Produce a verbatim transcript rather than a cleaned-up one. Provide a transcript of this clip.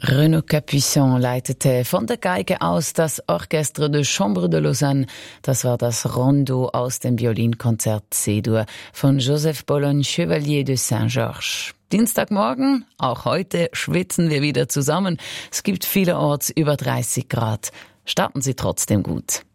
Renaud Capuçon leitete von der Geige aus das Orchestre de Chambre de Lausanne. Das war das Rondo aus dem Violinkonzert C-Dur von Joseph Bologne Chevalier de Saint-Georges. Dienstagmorgen, auch heute, schwitzen wir wieder zusammen. Es gibt vielerorts über dreißig Grad. Starten Sie trotzdem gut.